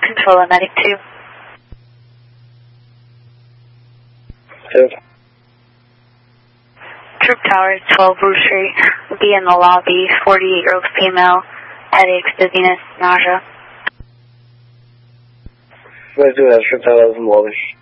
Control at Medic 2. 2. Troop Towers, 12 Blue Street. Will be in the lobby, 48-year-old female, headaches, dizziness, nausea. 2 Troop Towers in the lobby.